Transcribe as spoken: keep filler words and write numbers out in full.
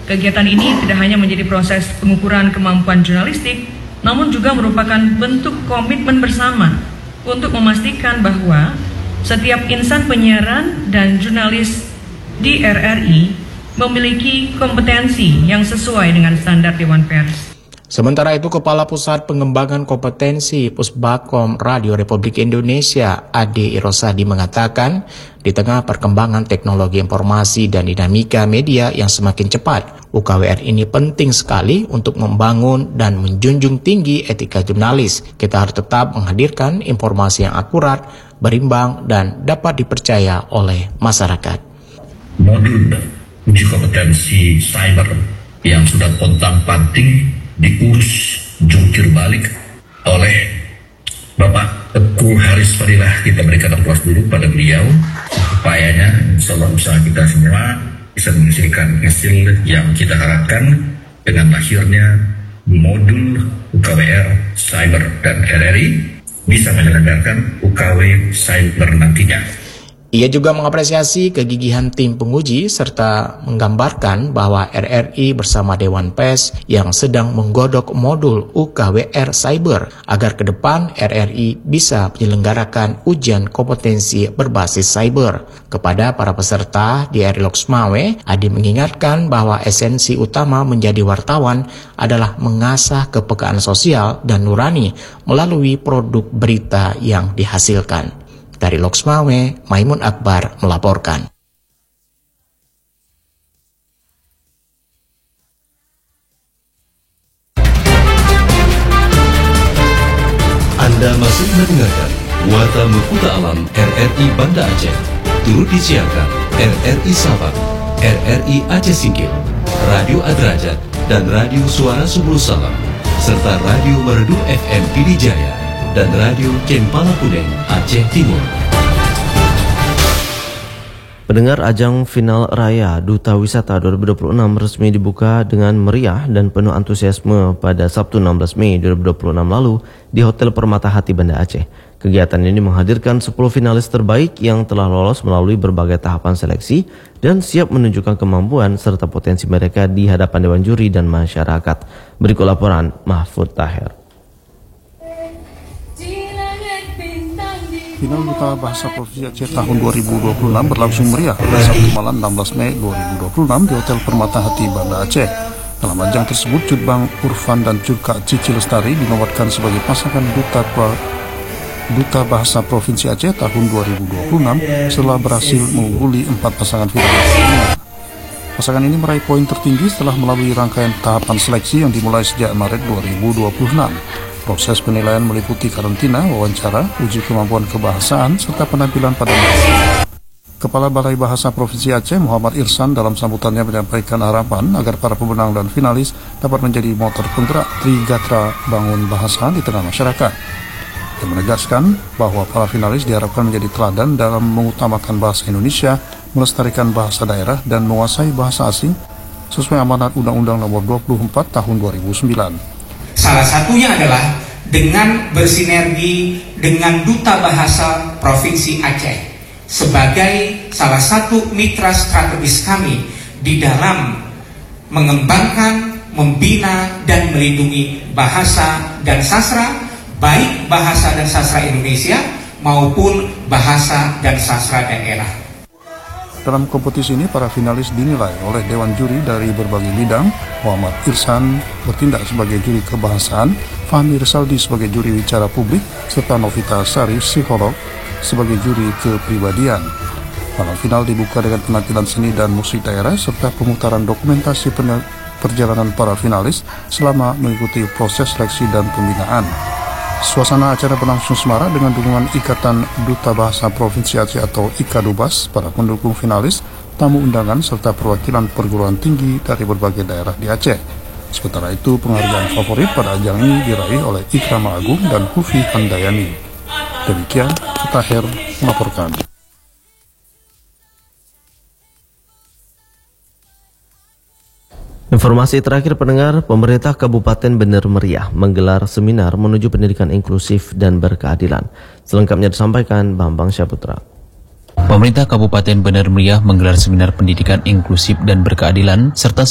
Kegiatan ini tidak hanya menjadi proses pengukuran kemampuan jurnalistik, namun juga merupakan bentuk komitmen bersama untuk memastikan bahwa setiap insan penyiaran dan jurnalis di R R I memiliki kompetensi yang sesuai dengan standar Dewan Pers. Sementara itu, Kepala Pusat Pengembangan Kompetensi Pusbakom Radio Republik Indonesia, Ade Irosadi, mengatakan, di tengah perkembangan teknologi informasi dan dinamika media yang semakin cepat, U K W R ini penting sekali untuk membangun dan menjunjung tinggi etika jurnalis. Kita harus tetap menghadirkan informasi yang akurat, berimbang, dan dapat dipercaya oleh masyarakat. Modul uji kompetensi cyber yang sudah pontang-panting diurus jungkir balik oleh Bapak Teguh Haris Fadilah. Kita berikan aplaus dulu pada beliau. Upayanya, insya Allah usaha kita semua bisa menghasilkan hasil yang kita harapkan dengan lahirnya modul U K W R Cyber, dan R R I bisa menyelenggarakan U K W Cyber nantinya. Ia juga mengapresiasi kegigihan tim penguji serta menggambarkan bahwa R R I bersama Dewan Pers yang sedang menggodok modul U K W R Cyber agar ke depan R R I bisa menyelenggarakan ujian kompetensi berbasis cyber. Kepada para peserta di R I Loksmawe, Adi mengingatkan bahwa esensi utama menjadi wartawan adalah mengasah kepekaan sosial dan nurani melalui produk berita yang dihasilkan. Dari Loksmawe, Maimun Akbar melaporkan. Anda masih mendengarkan Warta Mekuta Alam R R I Banda Aceh. Turut disiarkan R R I Sabang, R R I Aceh Singkil, Radio Adrajat, dan Radio Suara Subul Salam, serta Radio Merdu F M Pidijaya dan Radio Cempala Kuneng Aceh Timur. Pendengar, ajang final raya Duta Wisata dua ribu dua puluh enam resmi dibuka dengan meriah dan penuh antusiasme pada Sabtu enam belas Mei dua ribu dua puluh enam lalu di Hotel Permata Hati Banda Aceh. Kegiatan ini menghadirkan sepuluh finalis terbaik yang telah lolos melalui berbagai tahapan seleksi dan siap menunjukkan kemampuan serta potensi mereka di hadapan Dewan Juri dan masyarakat. Berikut laporan Mahfud Taher. Final Duta Bahasa Provinsi Aceh tahun dua ribu dua puluh enam berlangsung meriah pada Sabtu malam enam belas Mei dua ribu dua puluh enam di Hotel Permata Hati Banda Aceh. Dalam ajang tersebut, Cudbang Urfan dan Cudka Cici Lestari dinobatkan sebagai pasangan Duta Duta Bahasa Provinsi Aceh tahun dua ribu dua puluh enam setelah berhasil mengungguli empat pasangan finalis lainnya. Pasangan ini meraih poin tertinggi setelah melalui rangkaian tahapan seleksi yang dimulai sejak Maret dua ribu dua puluh enam. Proses penilaian meliputi karantina, wawancara, uji kemampuan kebahasaan, serta penampilan pada masyarakat. Kepala Balai Bahasa Provinsi Aceh, Muhammad Irsan, dalam sambutannya menyampaikan harapan agar para pemenang dan finalis dapat menjadi motor penggerak Trigatra bangun bahasa di tengah masyarakat. Dia menegaskan bahwa para finalis diharapkan menjadi teladan dalam mengutamakan bahasa Indonesia, melestarikan bahasa daerah, dan menguasai bahasa asing sesuai amanat Undang-Undang Nomor dua puluh empat Tahun dua ribu sembilan. Salah satunya adalah dengan bersinergi dengan Duta Bahasa Provinsi Aceh sebagai salah satu mitra strategis kami di dalam mengembangkan, membina, dan melindungi bahasa dan sastra, baik bahasa dan sastra Indonesia maupun bahasa dan sastra daerah. Dalam kompetisi ini, para finalis dinilai oleh Dewan Juri dari berbagai bidang. Muhammad Irsan bertindak sebagai juri kebahasaan, Fahmi Risaldi sebagai juri wicara publik, serta Novita Sari, psikolog, sebagai juri kepribadian. Malam final dibuka dengan penampilan seni dan musik daerah, serta pemutaran dokumentasi perjalanan para finalis selama mengikuti proses seleksi dan pembinaan. Suasana acara berlangsung semarak dengan dukungan Ikatan Duta Bahasa Provinsi Aceh atau IKADUBAS, para pendukung finalis, tamu undangan, serta perwakilan perguruan tinggi dari berbagai daerah di Aceh. Sementara itu, penghargaan favorit pada ajang ini diraih oleh Ikrama Agung dan Hufi Handayani. Demikian, Taher melaporkan. Informasi terakhir, pendengar, pemerintah Kabupaten Bener Meriah menggelar seminar menuju pendidikan inklusif dan berkeadilan. Selengkapnya disampaikan Bambang Syaputra. Pemerintah Kabupaten Bener Meriah menggelar seminar pendidikan inklusif dan berkeadilan serta